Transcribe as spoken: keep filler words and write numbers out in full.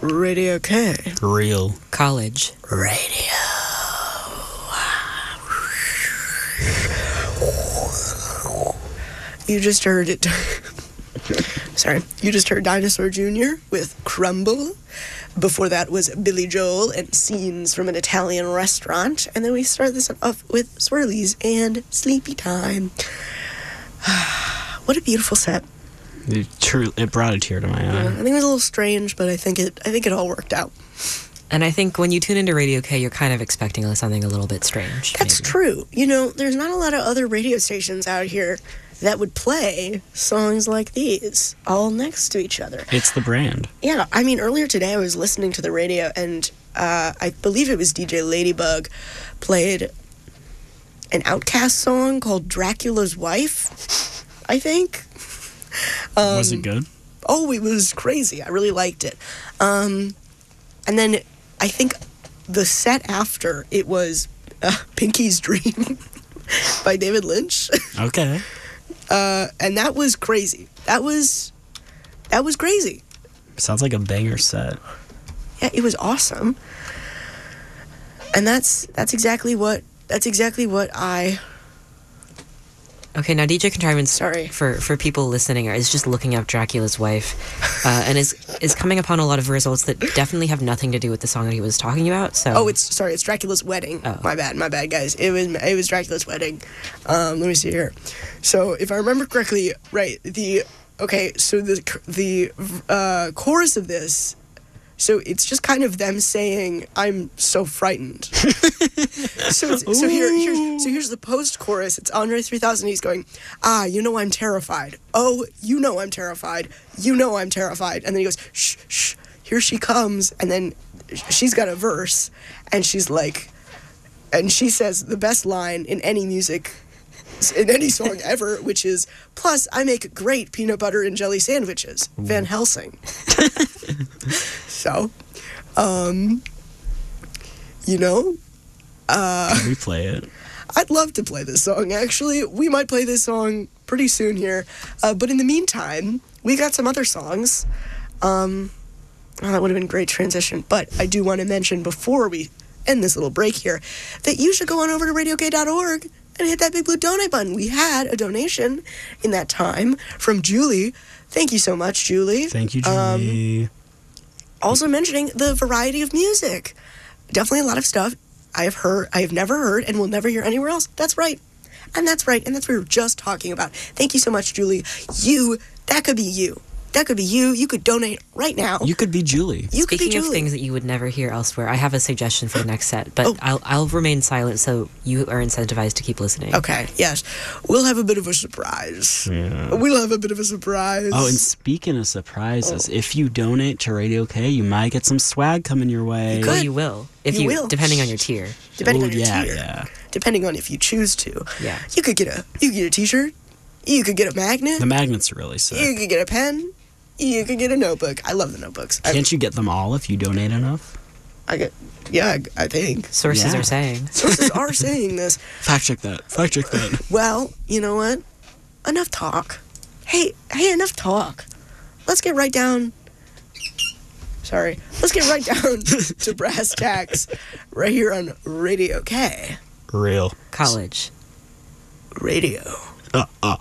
Radio K. Real. College. Radio. You just heard it. Sorry. You just heard Dinosaur Junior with Crumble. Before that was Billy Joel and Scenes from an Italian Restaurant. And then we start this off with Swirlies and Sleepy Time. What a beautiful set. It, true, it brought a tear to my eye. Yeah, I think it was a little strange, but I think it I think it all worked out. And I think when you tune into Radio K, you're kind of expecting something a little bit strange. That's maybe. true. You know, there's not a lot of other radio stations out here that would play songs like these all next to each other. It's the brand. Yeah, I mean, earlier today I was listening to the radio, and uh, I believe it was D J Ladybug played an Outkast song called Dracula's Wife, I think. Um, Was it good? Oh, it was crazy. I really liked it. Um, and then I think the set after it was uh, Pinky's Dream by David Lynch. Okay. Uh, and that was crazy. That was that was crazy. Sounds like a banger set. Yeah, it was awesome. And that's that's exactly what that's exactly what I Okay, now D J Contrivance, Sorry. for for people listening, is just looking up Dracula's Wife, uh, and is is coming upon a lot of results that definitely have nothing to do with the song that he was talking about. So, Oh, it's sorry, it's Dracula's Wedding. Oh. My bad, my bad, guys. It was it was Dracula's Wedding. Um, let me see here. So, if I remember correctly, right, the okay, so the the uh, chorus of this, so it's just kind of them saying, "I'm so frightened." so, it's, so here, here's so here's the post-chorus. It's Andre three thousand. He's going, "Ah, you know I'm terrified. Oh, you know I'm terrified. You know I'm terrified." And then he goes, "Shh, shh. Here she comes." And then she's got a verse, and she's like, and she says the best line in any music, in any song ever, which is, "Plus, I make great peanut butter and jelly sandwiches." Van Helsing. So, um, you know, uh, Can we play it? I'd love to play this song, actually. We might play this song pretty soon here. Uh, but in the meantime, we got some other songs. Um, oh, that would have been a great transition. But I do want to mention before we end this little break here that you should go on over to radio k dot org and hit that big blue donate button. We had a donation in that time from Julie. Thank you so much, Julie. Thank you, Um, Julie. Also mentioning the variety of music. Definitely a lot of stuff I have heard, I have never heard, and will never hear anywhere else. That's right. And that's right. And that's what we were just talking about. Thank you so much, Julie. You, that could be you. That could be you. You could donate right now. You could be Julie. You could be Speaking of Julie. things that you would never hear elsewhere, I have a suggestion for the next set, but Oh. I'll I'll remain silent so you are incentivized to keep listening. Okay, yes. We'll have a bit of a surprise. Yeah. We'll have a bit of a surprise. Oh, and speaking of surprises, if you donate to Radio K, you might get some swag coming your way. You Well, could. you will if You you, will. depending on your tier. Depending Oh, on your yeah, tier. yeah. Depending on if you choose to. Yeah. You could get a you could get a t-shirt. You could get a magnet. The magnets are really sick. You could get a pen. You could get a notebook. I love the notebooks. I, Can't you get them all if you donate enough? I get, yeah, I, I think. Sources Yeah. are saying. Sources are saying this. Fact check that. Fact check that. Well, you know what? Enough talk. Hey, hey, enough talk. Let's get right down. Sorry. Let's get right down to brass tacks right here on Radio K. Real. College. Radio. Uh, uh.